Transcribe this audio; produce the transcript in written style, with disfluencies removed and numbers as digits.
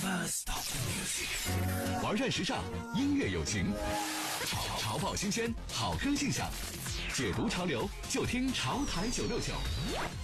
玩转时尚，音乐有情，潮爆新鲜，好歌信享，解读潮流就听潮台969。